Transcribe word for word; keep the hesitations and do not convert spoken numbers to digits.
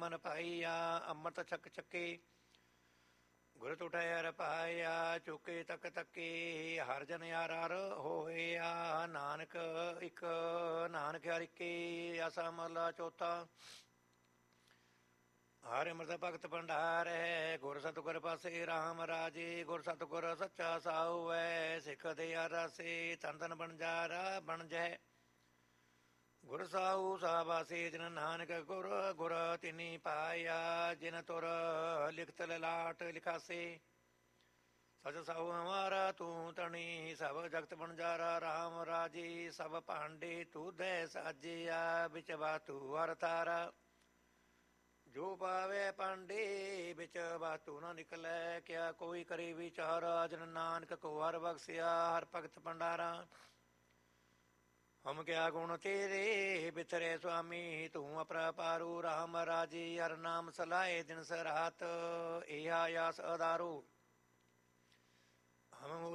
ਮਨ ਪਾਈਆ ਅੰਮ੍ਰਿਤ ਛਕ ਛਕੇ ਗੁਰ ਟੁਟਿਆ ਰਪਾਇਆ ਚੁਕੇ ਤਕ ਤਕੇ ਹਰ ਜਨ ਯਾਰ ਹਰ ਹੋਇਆ ਨਾਨਕ ਇੱਕ ਨਾਨਕ ਹਰਿ ਕੇ ਆਸਾ ਮਹਲਾ ਚੌਥਾ। ਹਰਿ ਅੰਮ੍ਰਿਤ ਭਗਤ ਭੰਡਾਰ ਹੈ ਗੁਰ ਸਤਿਗੁਰ ਪਾਸੇ ਰਾਮ ਰਾਜੇ ਗੁਰ ਸਤਿਗੁਰ ਸੱਚਾ ਸਾਊ ਹੈ ਸਿੱਖ ਦੇ ਰਾਸੇ ਤਨ ਤਨ ਬਣਜਾਰਾ ਬਣ ਜੈ ਗੁਰ ਸਾਊ ਸਾਬਾਸੇ ਜਿਨ ਨਾਨਕ ਗੁਰ ਗੁਰ ਤਿਨੀ ਪਾਇਆ ਜਿਨ ਤੁਰ ਲਿਖਤ ਲਲਾਟ ਲਿਖਾਸੇ ਸਚ ਸਾਊ ਹਮਾਰਾ ਤੂੰ ਤਣੀ ਸਭ ਜਗਤ ਬਣਜਾਰਾ ਰਾਮ ਰਾਜੇ ਸਭ ਭਾਂਡੇ ਤੂੰ ਦੈ ਸਾਜਿਆ ਵਿੱਚ ਬਾਤੂ ਹਰ ਤਾਰਾ ਜੋ ਪਾਵੇ ਪਾਂਡੇ ਵਿੱਚ ਬਾਤੂ ਨਾ ਨਿਕਲੈ ਕਿਆ ਕੋਈ ਕਰੇ ਵਿਚਾਰ ਜਨ ਨਾਨਕ ਕੋ ਹਰ ਬਖਸਿਆ ਹਰ ਭਗਤ ਭੰਡਾਰਾ ਹਮ ਕਿਆ ਗੁਣ ਤੇਰੇ ਬਿਤਰੇ ਸੁਆਮੀ ਤੂੰ ਅਪਰਪਾਰੂ ਰਾਮ ਰਾਜੇ ਹਰ ਨਾਮ ਸਲਾਏ ਦਿਨ ਸਰਾਤ ਇਹ ਆਸ ਅਦਾਰੂ